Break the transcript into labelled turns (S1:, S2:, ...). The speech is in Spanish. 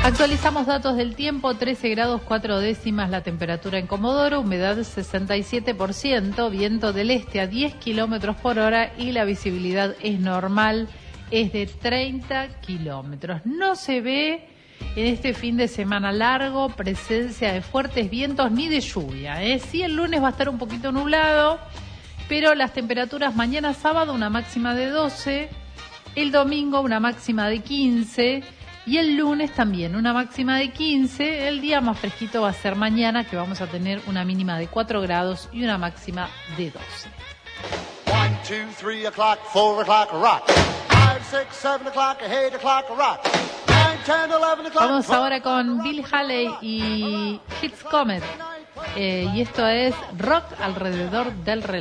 S1: Actualizamos datos del tiempo, 13 grados 4 décimas la temperatura en Comodoro, humedad 67%, viento del este a 10 kilómetros por hora y la visibilidad es normal, es de 30 kilómetros. No se ve en este fin de semana largo presencia de fuertes vientos ni de lluvia. Sí, el lunes va a estar un poquito nublado, pero las temperaturas mañana sábado una máxima de 12, el domingo una máxima de 15 y el lunes también una máxima de 15. El día más fresquito va a ser mañana, que vamos a tener una mínima de 4 grados y una máxima de 12.
S2: 1, 2, 3 o'clock, 4 o'clock, rock. 5, 6, 7 o'clock, 8 o'clock, rock. 9, 10, 11 o'clock.
S1: Vamos ahora con Bill Haley y Hits Comet. Y esto es Rock alrededor del reloj.